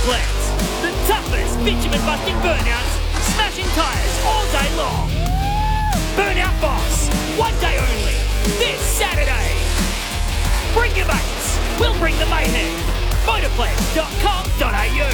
Blends. The toughest bitumen-busting burnouts, smashing tyres all day long. Burnout Boss, one day only, this Saturday. Bring your mates, we'll bring the mayhem. Motorpledge.com.au.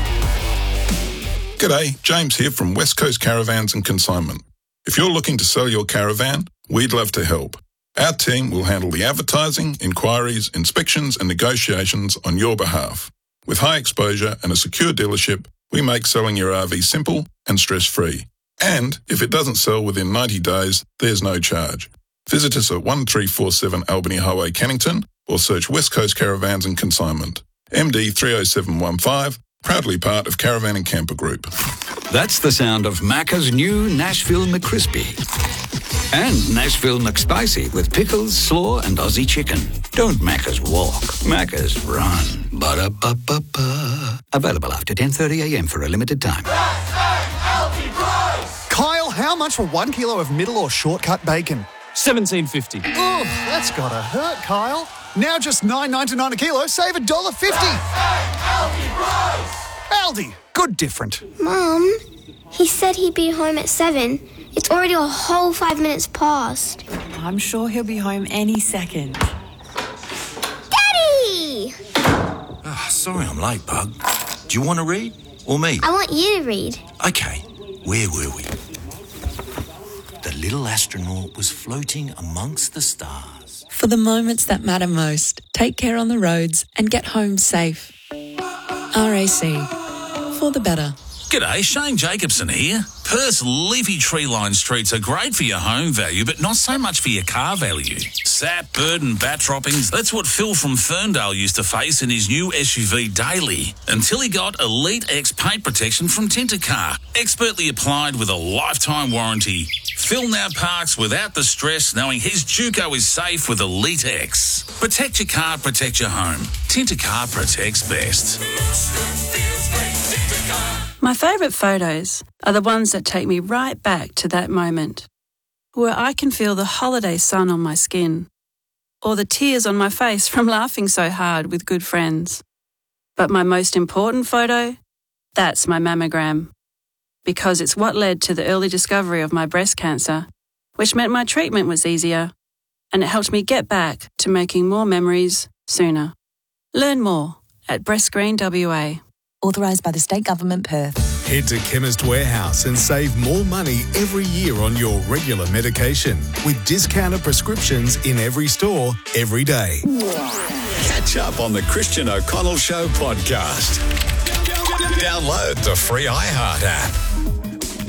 G'day, James here from West Coast Caravans and Consignment. If you're looking to sell your caravan, we'd love to help. Our team will handle the advertising, inquiries, inspections and negotiations on your behalf. With high exposure and a secure dealership, we make selling your RV simple and stress-free. And if it doesn't sell within 90 days, there's no charge. Visit us at 1347 Albany Highway, Cannington, or search West Coast Caravans and Consignment. MD 30715, proudly part of Caravan and Camper Group. That's the sound of Macca's new Nashville McCrispy. And Nashville McSpicy with pickles, slaw and Aussie chicken. Don't Macca's walk, Macca's run. Ba-da-ba-ba-ba. Available after 10:30am for a limited time. Kyle, how much for 1 kilo of middle or shortcut bacon? $17.50. Oh, that's gotta hurt, Kyle. Now just $9.99 a kilo, save $1.50. Aldi, good different. Mum, he said he'd be home at 7. It's already a whole 5 minutes past. I'm sure he'll be home any second. Daddy! Oh, sorry I'm late, Bug. Do you want to read? Or me? I want you to read. Okay, where were we? The little astronaut was floating amongst the stars. For the moments that matter most, take care on the roads and get home safe. RAC. For the better. G'day, Shane Jacobson here. Perth's leafy tree-lined streets are great for your home value, but not so much for your car value. Sap, bird and bat droppings, that's what Phil from Ferndale used to face in his new SUV Daily, until he got Elite X paint protection from Tintercar, expertly applied with a lifetime warranty. Phil now parks without the stress, knowing his Juco is safe with Elite X. Protect your car, protect your home. Tintercar protects best. My favourite photos are the ones that take me right back to that moment, where I can feel the holiday sun on my skin, or the tears on my face from laughing so hard with good friends. But my most important photo? That's my mammogram, because it's what led to the early discovery of my breast cancer, which meant my treatment was easier, and it helped me get back to making more memories sooner. Learn more at Breastscreen WA. Authorised by the State Government, Perth. Head to Chemist Warehouse and save more money every year on your regular medication with discounted prescriptions in every store, every day. Catch up on the Christian O'Connell Show podcast. Download the free iHeart app.